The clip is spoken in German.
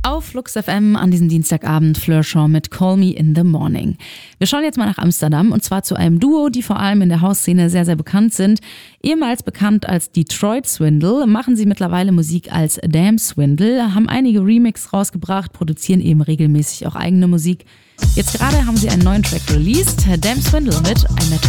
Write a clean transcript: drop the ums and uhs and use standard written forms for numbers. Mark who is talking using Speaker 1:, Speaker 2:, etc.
Speaker 1: Auf Flux FM an diesem Dienstagabend Fleur Shaw mit Call Me in the Morning. Wir schauen jetzt mal nach Amsterdam und zwar zu einem Duo, die vor allem in der Hausszene sehr, sehr bekannt sind. Ehemals bekannt als Detroit Swindle, machen sie mittlerweile Musik als Damn Swindle, haben einige Remixes rausgebracht, produzieren eben regelmäßig auch eigene Musik. Jetzt gerade haben sie einen neuen Track released, Damn Swindle mit I'm